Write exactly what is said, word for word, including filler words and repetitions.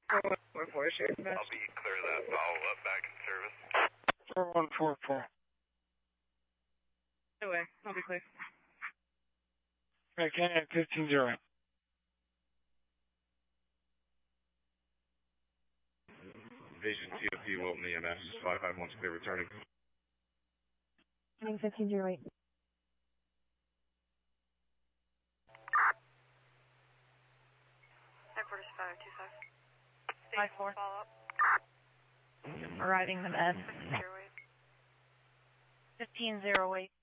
four four, Sheriff. I'll be clear of that follow-up back in service. four one four four. Away. I'll be clear. Right, can I fifteen zero eight. Vision T O P, Wilton E M S, five five one, clear returning. fifteen zero eight. Headquarters five two five. Five four. Follow up. Arriving the med. Zero eight. Fifteen zero eight.